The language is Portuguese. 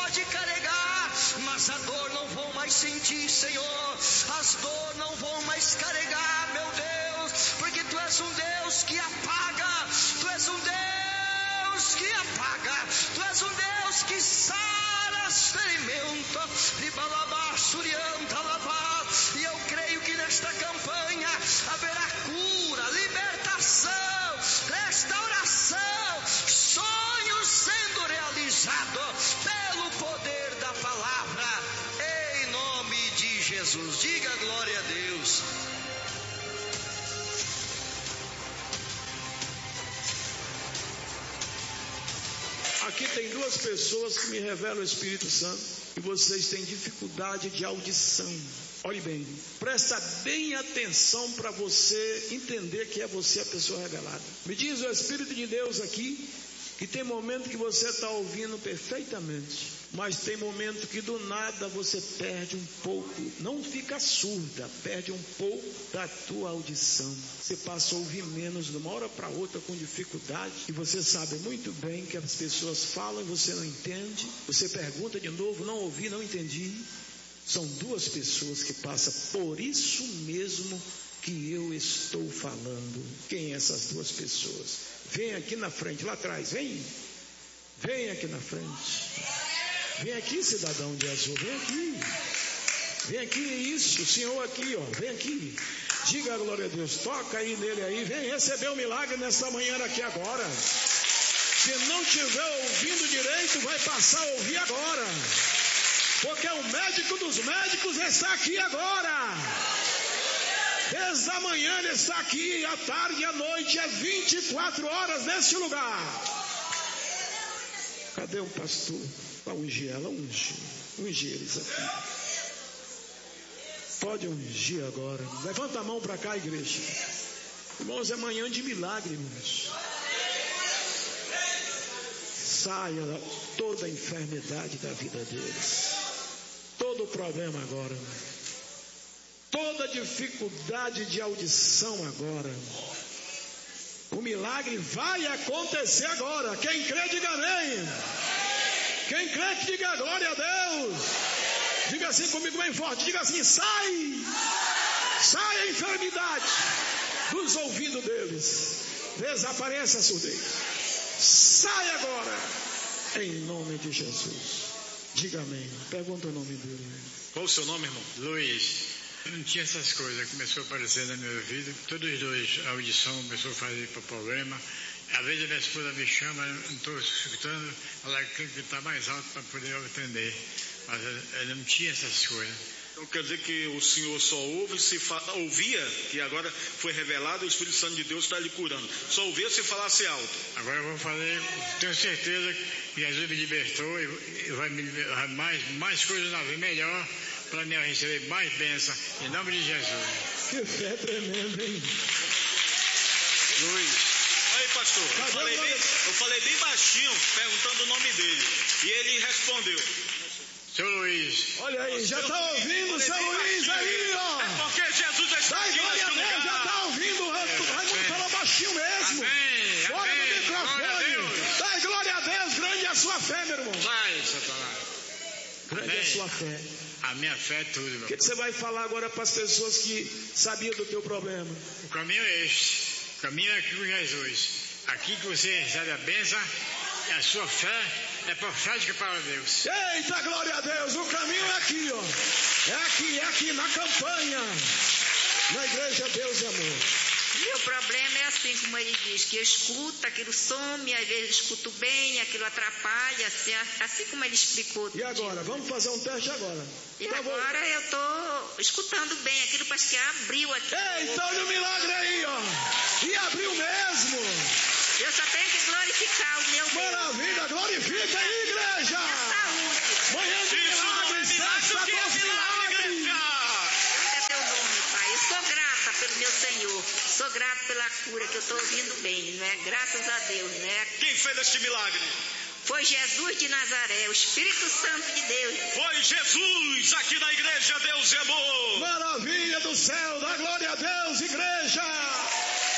pode carregar, mas a dor não vou mais sentir, Senhor. As dores não vou mais carregar, meu Deus, porque Tu és um Deus que apaga, Tu és um Deus que apaga, Tu és um Deus que sara os ferimentos, e eu creio que nesta campanha haverá cura, libertação, restauração, sonhos sendo realizados pelo poder da palavra, em nome de Jesus. Diga glória a Deus. Aqui tem duas pessoas que me revelam o Espírito Santo e vocês têm dificuldade de audição. Olhe bem, presta bem atenção para você entender que é você a pessoa revelada. Me diz o Espírito de Deus aqui que tem momento que você está ouvindo perfeitamente, mas tem momento que do nada você perde um pouco, não fica surda, perde um pouco da tua audição. Você passa a ouvir menos de uma hora para outra com dificuldade, e você sabe muito bem que as pessoas falam e você não entende, você pergunta de novo, não ouvi, não entendi. São duas pessoas que passam por isso mesmo que eu estou falando. Quem é essas duas pessoas? Vem aqui na frente, lá atrás, vem aqui na frente, vem aqui, cidadão de azul, vem aqui, isso, o senhor aqui, ó, vem aqui, diga a glória a Deus, toca aí nele aí, vem receber o milagre nessa manhã aqui agora. Se não tiver ouvindo direito, vai passar a ouvir agora, porque o médico dos médicos está aqui agora. Desde a manhã ele está aqui, à tarde e à noite, é 24 horas nesse lugar. Cadê o pastor? Para ungir ela, ungir eles aqui. Pode ungir agora. Levanta a mão para cá, igreja. Irmãos, é manhã de milagre, irmãos. Saia toda a enfermidade da vida deles, todo o problema agora, toda dificuldade de audição agora. O milagre vai acontecer agora. Quem crê, diga amém. Quem crê, que diga glória a Deus. Diga assim comigo bem forte, diga assim: sai a enfermidade dos ouvidos deles, desapareça a surdez, sai agora, em nome de Jesus. Diga amém. Pergunta o nome dele. Qual o seu nome, irmão? Luiz. Não tinha essas coisas, começou a aparecer no meu ouvido, todos os dois, a audição começou a fazer problema. Às vezes a minha esposa me chama, não estou escutando, ela tem que estar mais alto para poder atender, mas eu não tinha essas coisas. Então quer dizer que o senhor só ouve, ouvia, que agora foi revelado, o Espírito Santo de Deus está lhe curando, só ouvia se falasse alto. Agora eu vou fazer, tenho certeza que Jesus me libertou e vai me liberar mais coisas na vida, melhor, para mim receber mais bênção, em nome de Jesus. Que fé tremenda, hein? Luiz. Aí, pastor, eu falei bem baixinho, perguntando o nome dele, e ele respondeu. Seu Luiz. Olha aí, já está ouvindo o seu Luiz aí, ó. É porque Jesus está aqui neste lugar. Já está ouvindo, Raimundo falou baixinho mesmo. Amém. Bora no microfone. Dai glória a Deus, grande é a sua fé, meu irmão. Vai, Satanás. Grande é a sua fé. A minha fé é tudo, meu. O que você vai falar agora para as pessoas que sabiam do teu problema? O caminho é este. O caminho é aqui com Jesus. Aqui que você recebe a bênção, a sua fé é profética para Deus. Eita, glória a Deus, o caminho é aqui, ó. É aqui na campanha, na igreja Deus e Amor. Meu problema é assim como ele diz, que eu escuto, aquilo some, às vezes eu escuto bem, aquilo atrapalha, assim como ele explicou. E agora? Vamos fazer um teste agora. E então, agora eu estou escutando bem, aquilo parece que abriu aqui. Eita, olha o milagre aí, ó. E abriu mesmo. Eu só tenho que glorificar o meu Deus. Maravilha, glorifica aí, igreja. Manhã de milagres, festa dos milagres. É teu nome, Pai. Eu sou grata pelo meu Senhor. Sou grata pela cura que eu estou ouvindo bem, né? Graças a Deus, né? Quem fez este milagre? Foi Jesus de Nazaré, o Espírito Santo de Deus. Foi Jesus aqui na igreja Deus e Amor. Maravilha do céu, dá glória a Deus, igreja.